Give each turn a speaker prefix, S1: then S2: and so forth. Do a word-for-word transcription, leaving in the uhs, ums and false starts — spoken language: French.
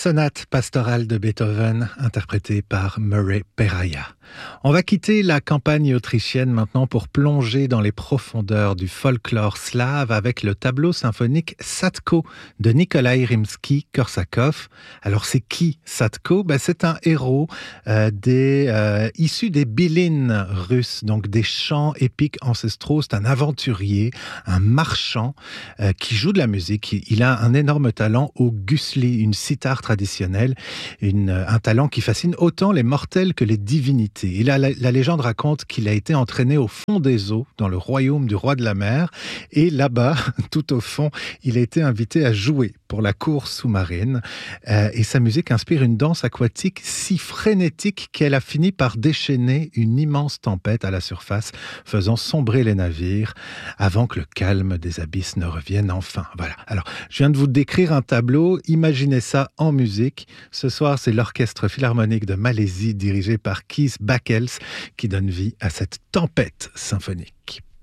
S1: Sonate pastorale de Beethoven, interprétée par Murray Perahia. On va quitter la campagne autrichienne maintenant pour plonger dans les profondeurs du folklore slave avec le tableau symphonique Sadko de Nikolai Rimsky-Korsakov. Alors c'est qui Sadko? Ben, c'est un héros euh, des, euh, issu des Bylines russes, donc des chants épiques ancestraux. C'est un aventurier, un marchand euh, qui joue de la musique. Il a un énorme talent au gusli, une sitar traditionnelle, une, un talent qui fascine autant les mortels que les divinités. Et là, la, la légende raconte qu'il a été entraîné au fond des eaux, dans le royaume du roi de la mer, et là-bas, tout au fond, il a été invité à jouer pour la cour sous-marine. Euh, et sa musique inspire une danse aquatique si frénétique qu'elle a fini par déchaîner une immense tempête à la surface, faisant sombrer les navires avant que le calme des abysses ne revienne enfin. Voilà. Alors, je viens de vous décrire un tableau. Imaginez ça en musique. Ce soir, c'est l'Orchestre Philharmonique de Malaisie dirigé par Kees Bakkels qui donne vie à cette tempête symphonique.